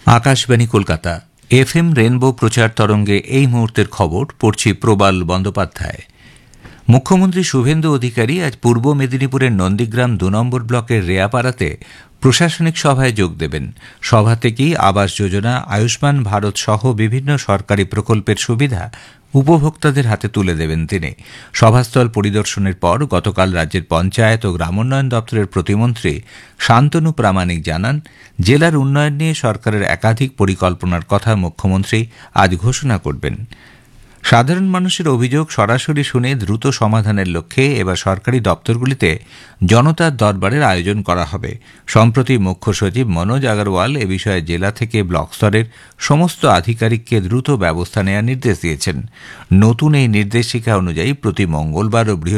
Akashvani Kolkata FM rainbow প্রচার তরঙ্গে এই মুহূর্তের খবর পড়ছি প্রবাল বন্দ্যোপাধ্যায়। মুখ্যমন্ত্রী শুভেন্দু অধিকারী আজ পূর্ব মেদিনীপুরের নন্দীগ্রাম ২ নম্বর ব্লকের রেয়াপাড়াতে প্রশাসনিক সভায় যোগ দেবেন। সভা থেকেই আবাস যোজনা, আয়ুষ্মান ভারত সহ বিভিন্ন সরকারি প্রকল্পের সুবিধা উপভোক্তাদের হাতে তুলে দেবেন তিনি। সভাস্থল পরিদর্শনের পর গতকাল রাজ্যের পঞ্চায়েত ও গ্রামোন্নয়ন দপ্তরের প্রতিমন্ত্রী শান্তনু প্রামাণিক জানান, জেলার উন্নয়ন নিয়ে সরকারের একাধিক পরিকল্পনার কথা মুখ্যমন্ত্রী আজ ঘোষণা করবেন। সাধারণ মানুষের অভিযোগ সরাসরি শুনে দ্রুত সমাধানের লক্ষ্যে এবার সরকারি দপ্তরগুলিতে জনতার দরবারের আয়োজন করা হবে। সম্প্রতি মুখ্য সচিব মনোজ আগরওয়াল এ বিষয়ে জেলা থেকে ব্লক স্তরের সমস্ত আধিকারিককে দ্রুত ব্যবস্থা নেওয়ার নির্দেশ দিয়েছেন। নতুন এই নির্দেশিকা অনুযায়ী প্রতি মঙ্গলবার ও